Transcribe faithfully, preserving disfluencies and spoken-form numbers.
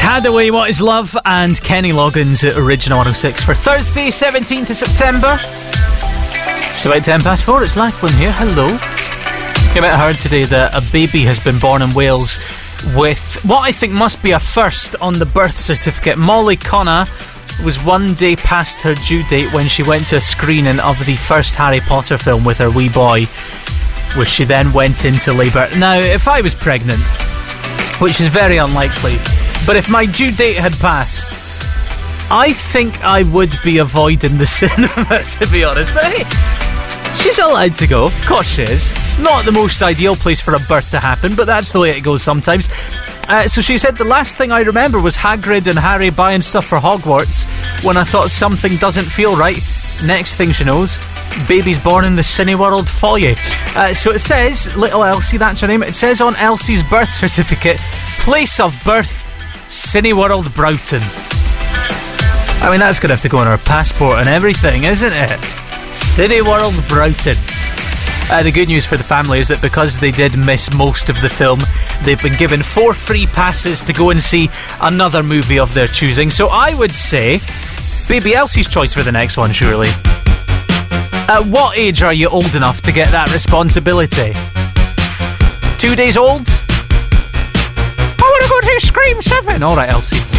Hadaway, What Is Love, and Kenny Loggins at Original one oh six for Thursday, seventeenth of September. Just about ten past four, it's Lachlan here, hello. You might have heard today that a baby has been born in Wales with what I think must be a first on the birth certificate. Molly Connor was one day past her due date when she went to a screening of the first Harry Potter film with her wee boy, where she then went into labour. Now, if I was pregnant, which is very unlikely, but if my due date had passed, I think I would be avoiding the cinema, to be honest. But hey, she's allowed to go. Of course she is. Not the most ideal place for a birth to happen, but that's the way it goes sometimes. Uh, so she said, the last thing I remember was Hagrid and Harry buying stuff for Hogwarts when I thought something doesn't feel right. Next thing she knows, baby's born in the Cineworld foyer. Uh, so it says, little Elsie, that's her name, it says on Elsie's birth certificate, place of birth, Cineworld Broughton. I mean, that's going to have to go on her passport and everything, isn't it? Cineworld Broughton. Uh, the good news for the family is that because they did miss most of the film, they've been given four free passes to go and see another movie of their choosing. So I would say, baby Elsie's choice for the next one, surely. At what age are you old enough to get that responsibility? Two days old? I want to go to Scream seven. All right, Elsie.